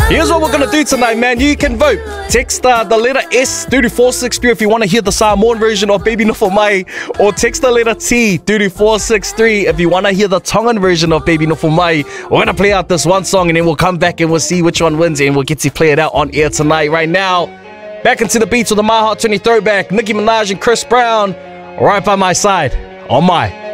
Here's what we're gonna do tonight, man. You can vote. Text the letter S through to 463 if you want to hear the Samoan version of Baby No For Mai, or text the letter T through to 463 if you want to hear the Tongan version of Baby No For Mai. We're gonna play out this one song and then we'll come back and we'll see which one wins and we'll get to play it out on air tonight. Right now, back into the beats with the My Heart 20 throwback, Nicki Minaj and Chris Brown, right by my side on my